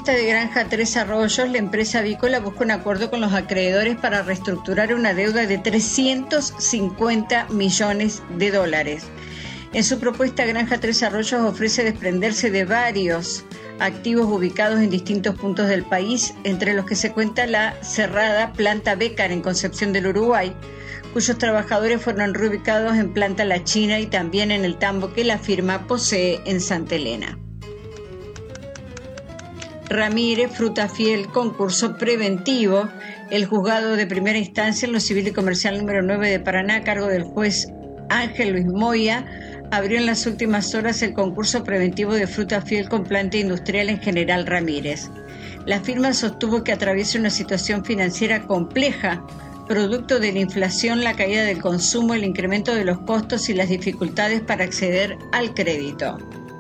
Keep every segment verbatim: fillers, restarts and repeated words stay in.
propuesta de Granja Tres Arroyos, la empresa avícola busca un acuerdo con los acreedores para reestructurar una deuda de trescientos cincuenta millones de dólares. En su propuesta, Granja Tres Arroyos ofrece desprenderse de varios activos ubicados en distintos puntos del país, entre los que se cuenta la cerrada planta Bécar en Concepción del Uruguay, cuyos trabajadores fueron reubicados en planta La China y también en el tambo que la firma posee en Santa Elena. Ramírez, Frutafiel, concurso preventivo. El juzgado de primera instancia en lo civil y comercial número nueve de Paraná, a cargo del juez Ángel Luis Moya, abrió en las últimas horas el concurso preventivo de Frutafiel con planta industrial en General Ramírez. La firma sostuvo que atraviesa una situación financiera compleja, producto de la inflación, la caída del consumo, el incremento de los costos y las dificultades para acceder al crédito.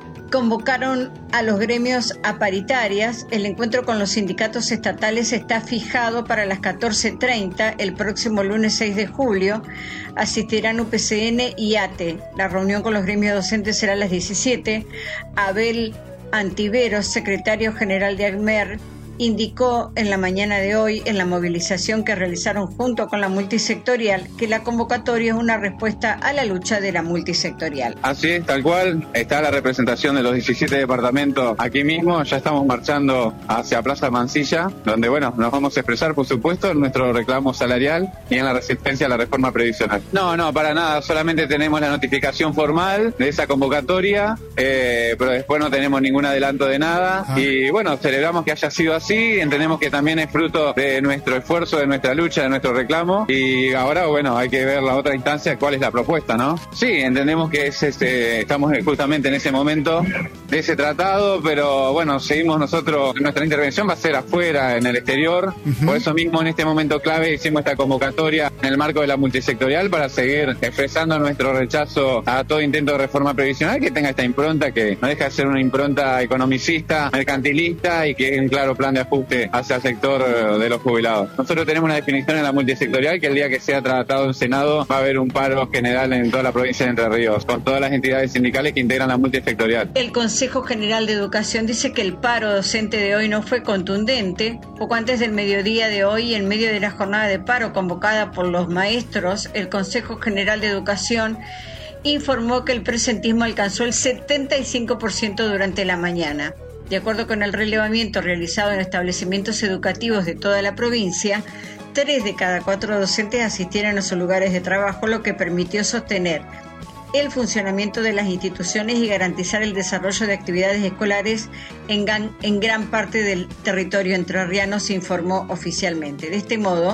Convocaron a los gremios a paritarias. El encuentro con los sindicatos estatales está fijado para las catorce treinta el próximo lunes seis de julio. Asistirán U P C N y A T E. La reunión con los gremios docentes será a las diecisiete. Abel Antiveros, secretario general de ACMER, indicó en la mañana de hoy, en la movilización que realizaron junto con la multisectorial, que la convocatoria es una respuesta a la lucha de la multisectorial. Así es, tal cual. Está la representación de los diecisiete departamentos aquí mismo. Ya estamos marchando hacia Plaza Mansilla, donde, bueno, nos vamos a expresar, por supuesto, en nuestro reclamo salarial y en la resistencia a la reforma previsional. No, no, para nada. Solamente tenemos la notificación formal de esa convocatoria, eh, pero después no tenemos ningún adelanto de nada. Ah. Y, bueno, celebramos que haya sido así. Sí, entendemos que también es fruto de nuestro esfuerzo, de nuestra lucha, de nuestro reclamo, y ahora, bueno, hay que ver la otra instancia, cuál es la propuesta, ¿no? Sí, entendemos que es este, estamos justamente en ese momento de ese tratado, pero bueno, seguimos nosotros, nuestra intervención va a ser afuera, en el exterior. Uh-huh. Por eso mismo, en este momento clave, hicimos esta convocatoria en el marco de la multisectorial para seguir expresando nuestro rechazo a todo intento de reforma previsional que tenga esta impronta, que no deja de ser una impronta economicista, mercantilista, y que es un claro plan de ajuste hacia el sector de los jubilados. Nosotros tenemos una definición en la multisectorial que el día que sea tratado en Senado va a haber un paro general en toda la provincia de Entre Ríos, con todas las entidades sindicales que integran la multisectorial. El Consejo General de Educación dice que el paro docente de hoy no fue contundente. Poco antes del mediodía de hoy, en medio de la jornada de paro convocada por los maestros, el Consejo General de Educación informó que el presentismo alcanzó el setenta y cinco por ciento durante la mañana. De acuerdo con el relevamiento realizado en establecimientos educativos de toda la provincia, tres de cada cuatro docentes asistieron a sus lugares de trabajo, lo que permitió sostener el funcionamiento de las instituciones y garantizar el desarrollo de actividades escolares en gran, en gran parte del territorio entrerriano, se informó oficialmente. De este modo,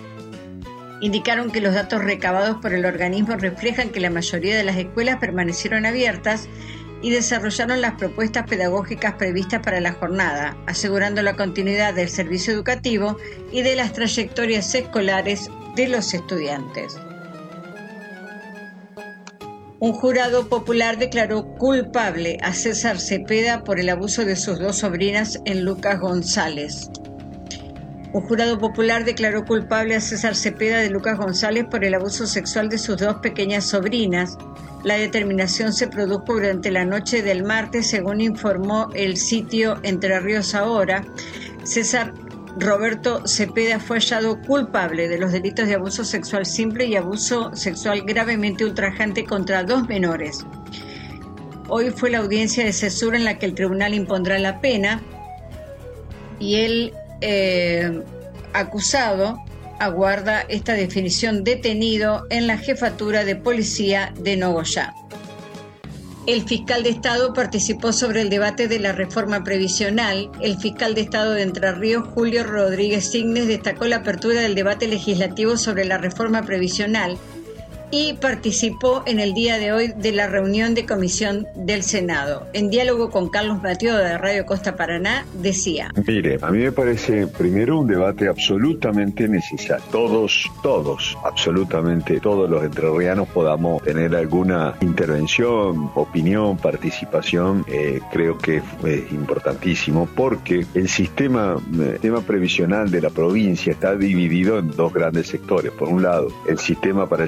indicaron que los datos recabados por el organismo reflejan que la mayoría de las escuelas permanecieron abiertas y desarrollaron las propuestas pedagógicas previstas para la jornada, asegurando la continuidad del servicio educativo y de las trayectorias escolares de los estudiantes. Un jurado popular declaró culpable a César Cepeda por el abuso de sus dos sobrinas en Lucas González. Un jurado popular declaró culpable a César Cepeda de Lucas González por el abuso sexual de sus dos pequeñas sobrinas. La determinación se produjo durante la noche del martes, según informó el sitio Entre Ríos Ahora. César Roberto Cepeda fue hallado culpable de los delitos de abuso sexual simple y abuso sexual gravemente ultrajante contra dos menores. Hoy fue la audiencia de cesura en la que el tribunal impondrá la pena y el eh, acusado aguarda esta definición, detenido en la jefatura de policía de Nogoyá. El fiscal de Estado participó sobre el debate de la reforma previsional. El fiscal de Estado de Entre Ríos, Julio Rodríguez Signes, destacó la apertura del debate legislativo sobre la reforma previsional y participó en el día de hoy de la reunión de comisión del Senado. En diálogo con Carlos Mateo de Radio Costa Paraná, decía: Mire, a mí me parece primero un debate absolutamente necesario. Todos, todos, absolutamente todos los entrerrianos podamos tener alguna intervención, opinión, participación, eh, creo que es importantísimo, porque el sistema, el sistema previsional de la provincia está dividido en dos grandes sectores. Por un lado, el sistema para el sector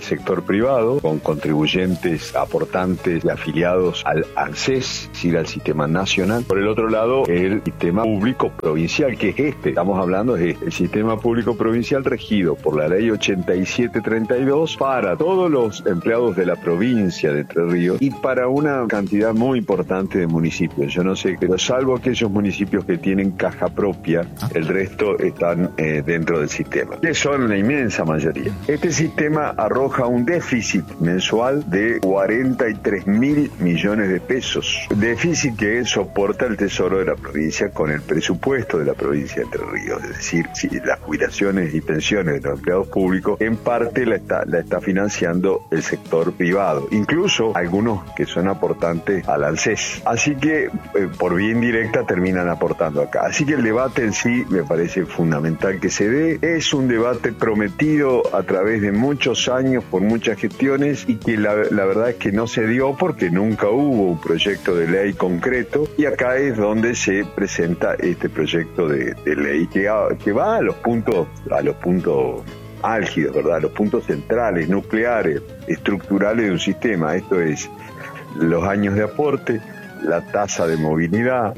privado, con contribuyentes, aportantes y afiliados al ANSES, es decir, al sistema nacional. Por el otro lado, el sistema público provincial, que es este, estamos hablando de este, el sistema público provincial regido por la ley ochenta y siete treinta y dos para todos los empleados de la provincia de Entre Ríos y para una cantidad muy importante de municipios. Yo no sé, pero salvo aquellos municipios que tienen caja propia, el resto están eh, dentro del sistema, que son la inmensa mayoría. Este sistema arroja un déficit mensual de cuarenta y tres mil millones de pesos, déficit que soporta el Tesoro de la provincia con el presupuesto de la provincia de Entre Ríos, es decir, si las jubilaciones y pensiones de los empleados públicos en parte la está, la está financiando el sector privado, incluso algunos que son aportantes al ANSES. Así que eh, por vía indirecta terminan aportando acá. Así que el debate en sí me parece fundamental que se dé. Es un debate prometido a través de muchos años por muchas gestiones y que la, la verdad es que no se dio porque nunca hubo un proyecto de ley concreto, y acá es donde se presenta este proyecto de, de ley que, a, que va a los puntos a los puntos álgidos, ¿verdad? Los puntos centrales, nucleares, estructurales de un sistema. Esto es los años de aporte, la tasa de movilidad,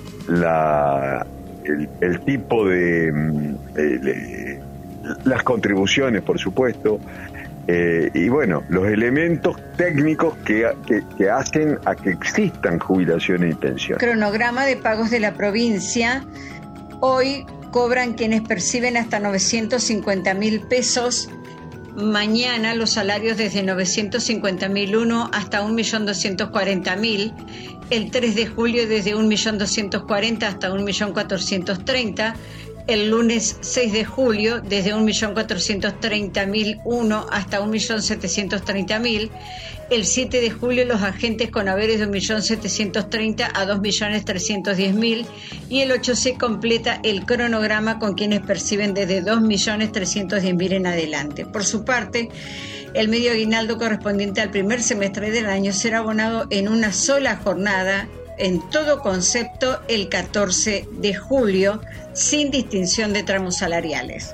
la, el, el tipo de, de, de las contribuciones, por supuesto, eh, y bueno, los elementos técnicos que, que, que hacen a que existan jubilaciones y pensiones. Cronograma de pagos de la provincia. Hoy cobran quienes perciben hasta novecientos cincuenta mil pesos. Mañana los salarios desde novecientos cincuenta mil uno hasta un millón doscientos cuarenta mil. El tres de julio desde un millón doscientos cuarenta hasta un millón cuatrocientos treinta. El lunes seis de julio desde un millón cuatrocientos treinta mil uno hasta un millón setecientos treinta mil. El siete de julio los agentes con haberes de un millón setecientos treinta a dos millones trescientos diez mil, y el ocho se completa el cronograma con quienes perciben desde dos millones trescientos diez mil en adelante. Por su parte, el medio aguinaldo correspondiente al primer semestre del año será abonado en una sola jornada en todo concepto el catorce de julio, sin distinción de tramos salariales.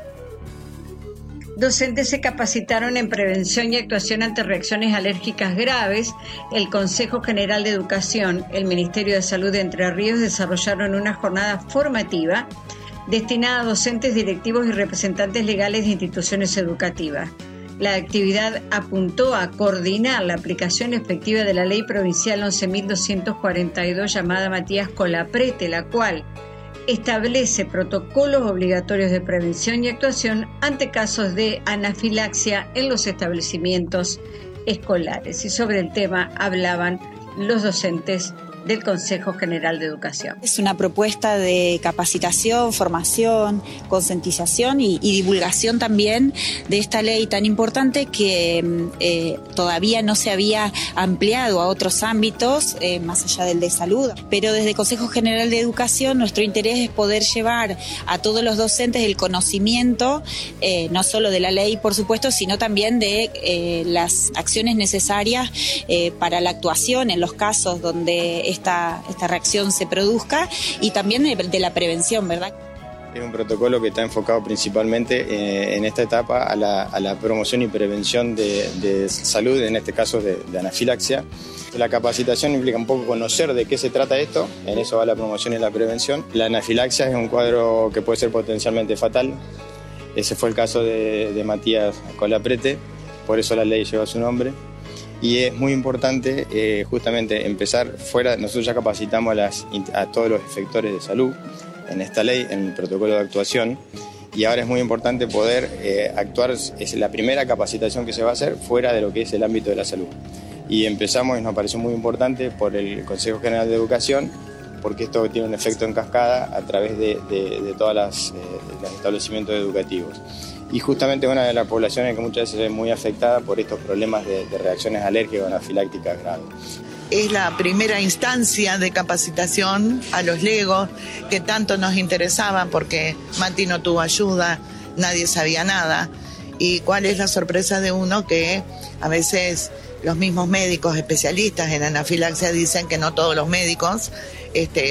Docentes se capacitaron en prevención y actuación ante reacciones alérgicas graves. El Consejo General de Educación, el Ministerio de Salud de Entre Ríos desarrollaron una jornada formativa destinada a docentes, directivos y representantes legales de instituciones educativas. La actividad apuntó a coordinar la aplicación efectiva de la Ley Provincial once mil doscientos cuarenta y dos llamada Matías Colaprete, la cual establece protocolos obligatorios de prevención y actuación ante casos de anafilaxia en los establecimientos escolares. Y sobre el tema hablaban los docentes del Consejo General de Educación. Es una propuesta de capacitación, formación, concientización y, y divulgación también de esta ley tan importante que eh, todavía no se había ampliado a otros ámbitos, eh, más allá del de salud. Pero desde el Consejo General de Educación nuestro interés es poder llevar a todos los docentes el conocimiento, eh, no solo de la ley, por supuesto, sino también de eh, las acciones necesarias eh, para la actuación en los casos donde Esta, esta reacción se produzca, y también de, de la prevención, ¿verdad? Es un protocolo que está enfocado principalmente eh, en esta etapa a la, a la promoción y prevención de, de salud, en este caso de, de anafilaxia. La capacitación implica un poco conocer de qué se trata esto, en eso va la promoción y la prevención. La anafilaxia es un cuadro que puede ser potencialmente fatal. Ese fue el caso de, de Matías Colaprete, por eso la ley lleva su nombre. Y es muy importante eh, justamente empezar fuera. Nosotros ya capacitamos a, las, a todos los efectores de salud en esta ley, en el protocolo de actuación, y ahora es muy importante poder eh, actuar. Es la primera capacitación que se va a hacer fuera de lo que es el ámbito de la salud. Y empezamos, y nos pareció muy importante, por el Consejo General de Educación, porque esto tiene un efecto en cascada a través de, de, de todos eh, los establecimientos educativos. Y justamente una de las poblaciones que muchas veces es muy afectada por estos problemas de, de reacciones alérgicas o anafilácticas graves. Es la primera instancia de capacitación a los legos que tanto nos interesaban, porque Mati no tuvo ayuda, nadie sabía nada. Y cuál es la sorpresa de uno, que a veces los mismos médicos especialistas en anafilaxia dicen que no todos los médicos este,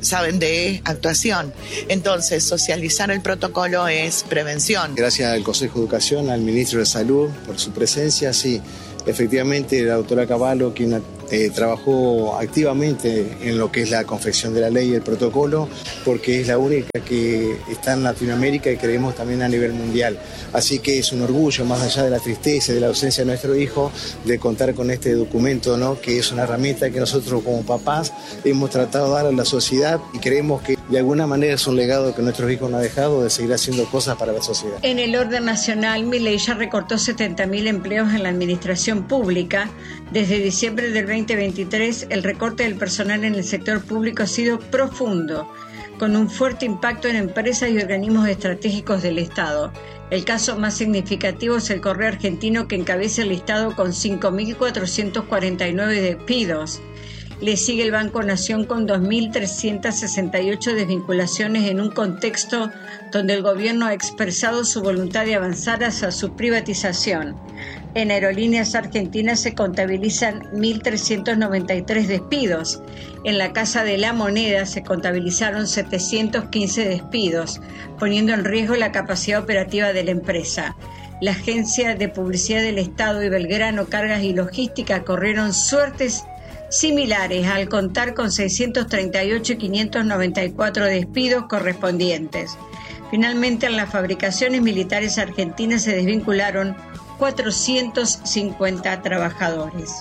saben de actuación. Entonces, socializar el protocolo es prevención. Gracias al Consejo de Educación, al Ministro de Salud por su presencia, sí. Efectivamente, la doctora Cavallo, quien eh, trabajó activamente en lo que es la confección de la ley y el protocolo, porque es la única que está en Latinoamérica y creemos también a nivel mundial. Así que es un orgullo, más allá de la tristeza y de la ausencia de nuestro hijo, de contar con este documento, ¿no? Que es una herramienta que nosotros como papás hemos tratado de dar a la sociedad y creemos que de alguna manera es un legado que nuestros hijos nos han dejado de seguir haciendo cosas para la sociedad. En el orden nacional, Milei ya recortó setenta mil empleos en la administración pública. Desde diciembre del veinte veintitrés, el recorte del personal en el sector público ha sido profundo, con un fuerte impacto en empresas y organismos estratégicos del Estado. El caso más significativo es el Correo Argentino, que encabeza el listado con cinco mil cuatrocientos cuarenta y nueve despidos. Le sigue el Banco Nación con dos mil trescientas sesenta y ocho desvinculaciones en un contexto donde el gobierno ha expresado su voluntad de avanzar hacia su privatización. En Aerolíneas Argentinas se contabilizan mil trescientos noventa y tres despidos. En la Casa de la Moneda se contabilizaron setecientos quince despidos, poniendo en riesgo la capacidad operativa de la empresa. La Agencia de Publicidad del Estado y Belgrano Cargas y Logística corrieron suertes similares al contar con seiscientos treinta y ocho y quinientos noventa y cuatro despidos correspondientes. Finalmente, en las fabricaciones militares argentinas se desvincularon cuatrocientos cincuenta trabajadores.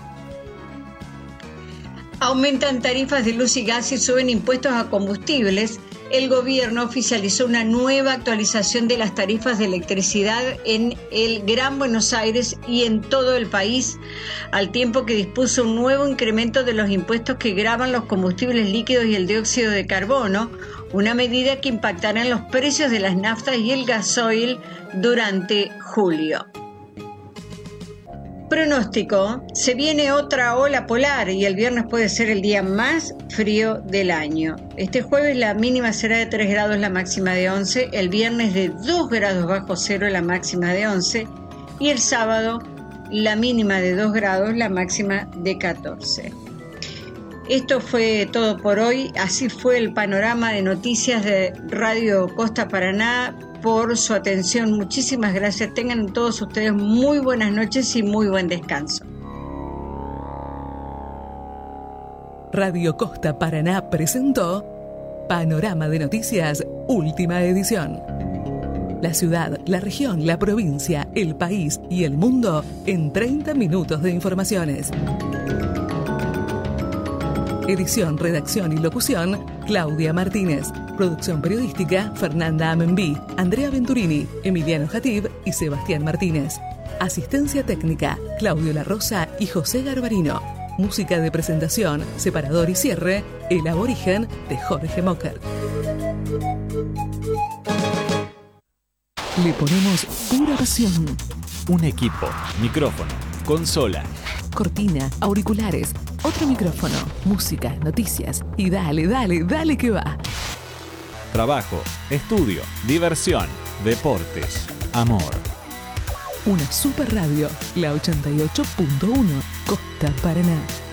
Aumentan tarifas de luz y gas y suben impuestos a combustibles. El gobierno oficializó una nueva actualización de las tarifas de electricidad en el Gran Buenos Aires y en todo el país, al tiempo que dispuso un nuevo incremento de los impuestos que gravan los combustibles líquidos y el dióxido de carbono, una medida que impactará en los precios de las naftas y el gasoil durante julio. Pronóstico: se viene otra ola polar y el viernes puede ser el día más frío del año. Este jueves la mínima será de tres grados, la máxima de once, el viernes de dos grados bajo cero, la máxima de once, y el sábado la mínima de dos grados, la máxima de catorce. Esto fue todo por hoy. Así fue el panorama de noticias de Radio Costa Paraná. Por su atención, muchísimas gracias. Tengan todos ustedes muy buenas noches y muy buen descanso. Radio Costa Paraná presentó Panorama de Noticias, última edición. La ciudad, la región, la provincia, el país y el mundo en treinta minutos de informaciones. Edición, redacción y locución, Claudia Martínez. Producción periodística, Fernanda Amenbí, Andrea Venturini, Emiliano Jatib y Sebastián Martínez. Asistencia técnica, Claudio La Rosa y José Garbarino. Música de presentación, separador y cierre, El Aborigen de Jorge Mocker. Le ponemos pura pasión. Un equipo, micrófono, consola, cortina, auriculares, otro micrófono, música, noticias y dale, dale, dale que va. Trabajo, estudio, diversión, deportes, amor. Una super radio, la ochenta y ocho punto uno, Costa Paraná.